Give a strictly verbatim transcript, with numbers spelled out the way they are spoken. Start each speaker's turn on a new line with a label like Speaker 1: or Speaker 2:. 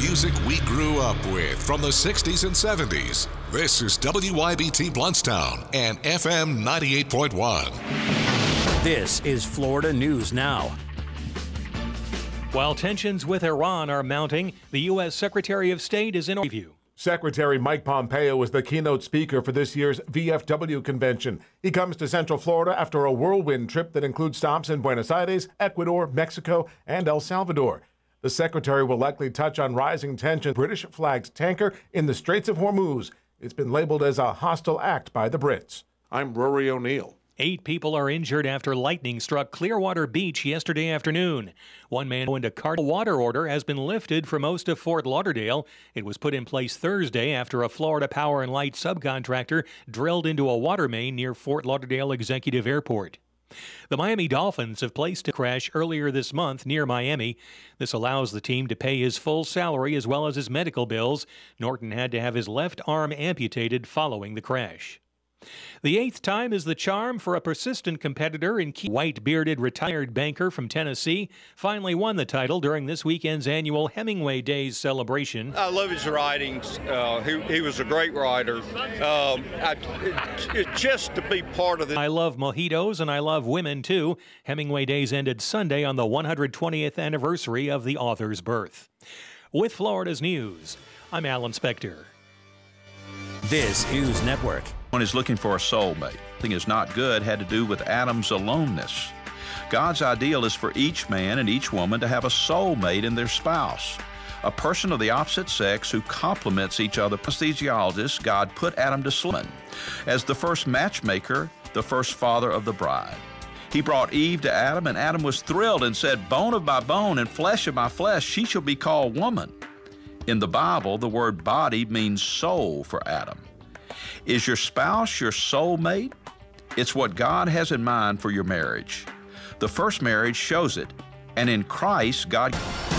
Speaker 1: music we grew up with from the sixties and seventies. This is W I B T Bluntstown and F M ninety-eight point one.
Speaker 2: This is Florida News Now.
Speaker 3: While tensions with Iran are mounting, the U S Secretary of State is in review.
Speaker 4: Secretary Mike Pompeo was the keynote speaker for this year's V F W convention. He comes to Central Florida after a whirlwind trip that includes stops in Buenos Aires, Ecuador, Mexico, and El Salvador. The secretary will likely touch on rising tension. British flagged tanker in the Straits of Hormuz. It's been labeled as a hostile act by the Brits.
Speaker 5: I'm Rory O'Neill.
Speaker 3: Eight people are injured after lightning struck Clearwater Beach yesterday afternoon. One man into card water order has been lifted for most of Fort Lauderdale. It was put in place Thursday after a Florida Power and Light subcontractor drilled into a water main near Fort Lauderdale Executive Airport. The Miami Dolphins have placed a crash earlier this month near Miami. This allows the team to pay his full salary as well as his medical bills. Norton had to have his left arm amputated following the crash. The eighth time is the charm for a persistent competitor in key. White-bearded retired banker from Tennessee finally won the title during this weekend's annual Hemingway Days celebration.
Speaker 6: I love his writings. Uh, he, he was a great writer. Um, I, it, it, just to be part of the...
Speaker 3: I love mojitos and I love women, too. Hemingway Days ended Sunday on the one hundred twentieth anniversary of the author's birth. With Florida's News, I'm Alan Spector.
Speaker 2: This News Network.
Speaker 7: One is looking for a soulmate. Something is not good had to do with Adam's aloneness. God's ideal is for each man and each woman to have a soulmate in their spouse, a person of the opposite sex who complements each other. Anesthesiologist, God put Adam to sleep as the first matchmaker, the first father of the bride. He brought Eve to Adam, and Adam was thrilled and said, "Bone of my bone and flesh of my flesh, she shall be called woman." In the Bible, the word body means soul for Adam. Is your spouse your soulmate? It's what God has in mind for your marriage. The first marriage shows it, and in Christ, God...